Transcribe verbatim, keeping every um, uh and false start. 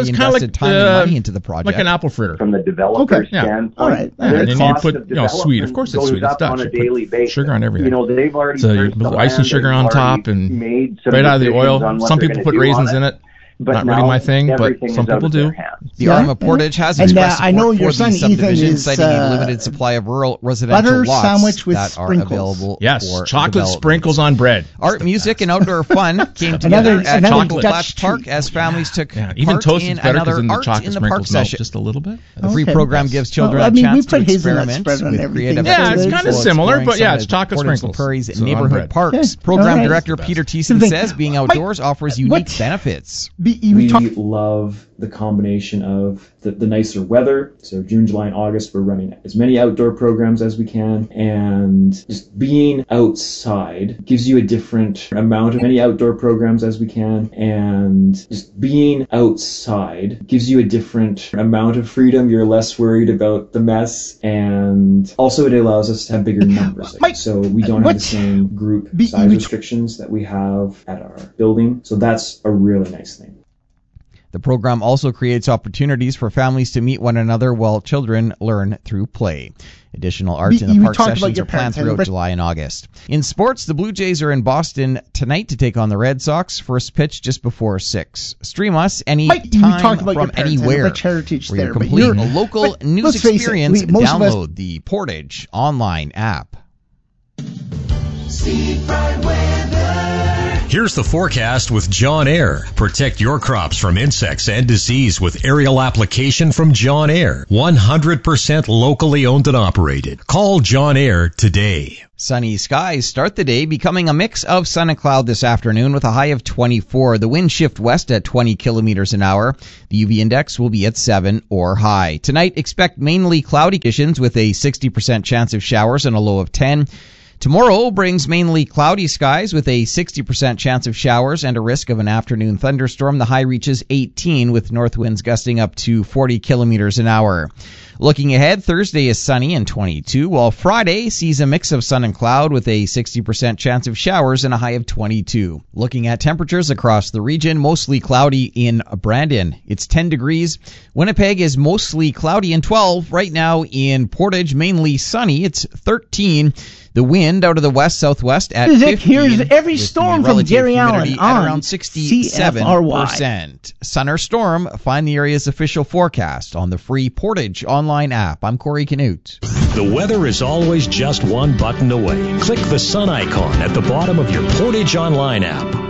it's he kind of invested like time uh, and money into the project. Like an apple fritter. From the developer's Okay. Yeah. standpoint, All right. Yeah, their and then you cost put, of you know, sweet. Of course it's goes sweet. It's up Dutch. on a You put daily basis. sugar on everything. You know, they've already So you purchased the put icing land, sugar they've on already top and made some right out of the decisions oil. on what Some they're people gonna put do on raisins in it. But Not now really my thing, but everything some is out people of do. their hands. The Yeah, Arma Portage has and, expressed uh, I support know for your the son Ethan subdivision, is, citing a uh, limited supply of rural residential butter lots sandwich with that are sprinkles. available Yes, for chocolate development. sprinkles on bread. Art, music, and outdoor fun came Another- together at another Chocolate Dutch Flats Park treat. as families took Yeah, even part toast is in better because another then the art chocolate in the park sprinkles melt session. just a little bit. The free Okay. program gives children Well, I a mean, we chance to put hazelnut experiment spread on with everything. creative Yeah, it's activities kinda while similar, exploring but yeah, some it's of chocolate Portage's sprinkles. Prairies and So on neighborhood bread. parks. Yeah, Program all right. director Peter Thiessen Think- says being Wait, outdoors offers unique what- benefits. Be, you We talk, love the combination of the, the nicer weather. So June, July, and August, we're running as many outdoor programs as we can. And just being outside gives you a different amount of many outdoor programs as we can. And just being outside gives you a different amount of freedom. You're less worried about the mess. And also it allows us to have bigger numbers. Mike, so we don't have what- the same group Be- size you- restrictions that we have at our building. So that's a really nice thing. The program also creates opportunities for families to meet one another while children learn through play. Additional art We- in the we park talked about sessions your are planned parents, throughout but- July and August. In sports, the Blue Jays are in Boston tonight to take on the Red Sox. First pitch just before six. Stream us any Mike, you time talked about your from parents and anywhere. rich heritage For there, your but complete you're- local but news let's face it, experience, we- most of us- download the Portage online app. Here's the forecast with John Air. Protect your crops from insects and disease with aerial application from John Air. one hundred percent locally owned and operated. Call John Air today. Sunny skies start the day, becoming a mix of sun and cloud this afternoon with a high of twenty-four. The wind shift west at twenty kilometers an hour. The U V index will be at seven or high. Tonight, expect mainly cloudy conditions with a sixty percent chance of showers and a low of ten. Tomorrow brings mainly cloudy skies with a sixty percent chance of showers and a risk of an afternoon thunderstorm. The high reaches eighteen with north winds gusting up to forty kilometers an hour. Looking ahead, Thursday is sunny and twenty-two, while Friday sees a mix of sun and cloud with a sixty percent chance of showers and a high of twenty-two. Looking at temperatures across the region, mostly cloudy in Brandon. It's ten degrees. Winnipeg is mostly cloudy and twelve. Right now in Portage, mainly sunny. It's thirteen. The wind out of the west-southwest at Vic, fifteen. here's every with the storm from relative Gary humidity Allen at on around sixty-seven percent. Sun or storm, find the area's official forecast on the free Portage online app. I'm Corey Canute. The weather is always just one button away. Click the sun icon at the bottom of your Portage Online app